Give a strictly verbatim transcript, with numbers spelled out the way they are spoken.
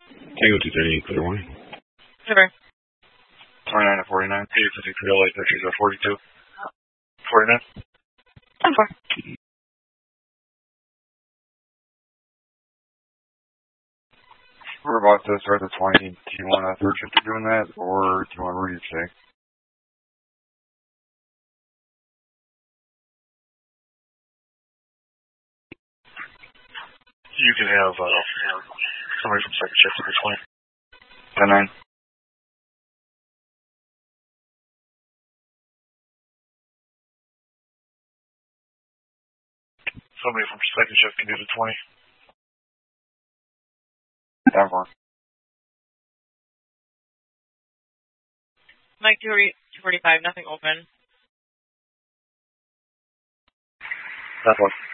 Tango two thirty-eight, clear warning. Never. twenty-nine to forty-nine. eight fifty-three, light pictures at forty-two. forty-nine. I'm fine. We're about to start the twenty. Do you want a third shift to doing that, or do you want to read it today? You can have uh, somebody from second shift to the twenty. ten nine. Somebody from second shift can do the twenty. ten four. Mike, two forty-five, nothing open. That's one.